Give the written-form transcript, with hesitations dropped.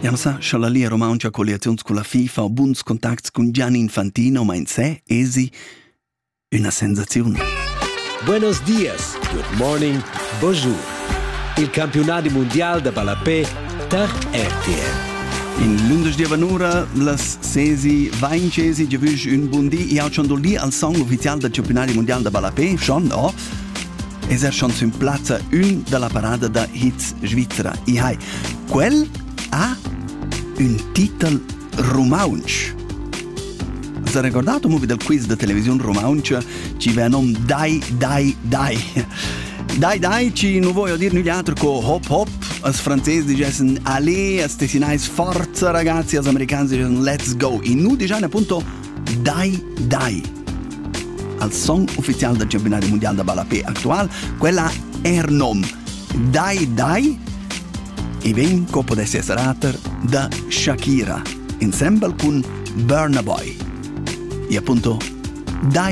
Ja, non sa, c'è la lia romancia collezioni con la FIFA o buons contatti con Gianni Infantino, ma in sé esi una sensazione. Buenos dias, good morning, bonjour. Il campionato mondiale de Balapé per RTL. In l'undici di Avanura, las sesi vaincesi, già visto un buon dì, e ho c'ho lì al song ufficiale del campionato mondiale de Balapé, schon, no? E se schon in piazza un della parada da hits svizzera. E hai, quel ha un titolo romansch. Si è ricordato un del quiz da televisione romansch? Ci va nome Dai Dai Dai. Dai Dai ci non voglio dire nulla altro che hop hop. Als francesi dicono allez, als tessinais forza ragazzi, als americani dicono let's go. E noi diciamo appunto Dai Dai. Al song ufficiale del campionato mondiale da Balapé attuale, quella è il nome Dai Dai. E ben che può essere da Shakira, insieme con Burna Boy. E appunto, Dai